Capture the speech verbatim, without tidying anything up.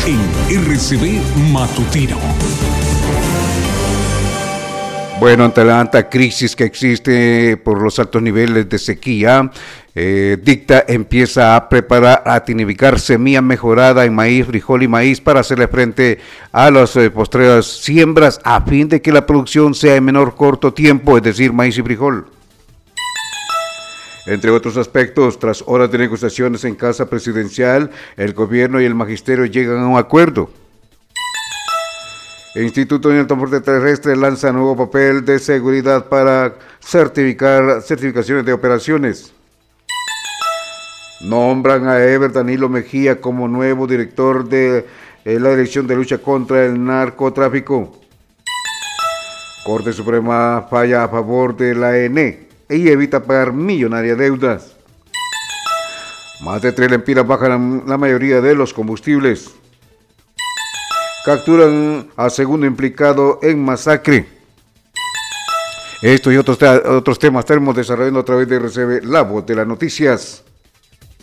en R C B Matutino. Bueno, ante la alta crisis que existe por los altos niveles de sequía, eh, Dicta empieza a preparar, a tinificar semilla mejorada en maíz, frijol y maíz para hacerle frente a las eh, postreras siembras a fin de que la producción sea en menor corto tiempo, es decir, maíz y frijol. Entre otros aspectos, tras horas de negociaciones en Casa Presidencial, el gobierno y el magisterio llegan a un acuerdo. El Instituto del Transporte Terrestre lanza nuevo papel de seguridad para certificar certificaciones de operaciones. Nombran a Ever Danilo Mejía como nuevo director de eh, la Dirección de Lucha contra el Narcotráfico. Corte Suprema falla a favor de la E N E y evita pagar millonarias deudas. Más de tres lempiras bajan la mayoría de los combustibles. Capturan a segundo implicado en masacre. Esto y otros, otros temas estaremos desarrollando a través de R C B, la voz de las noticias.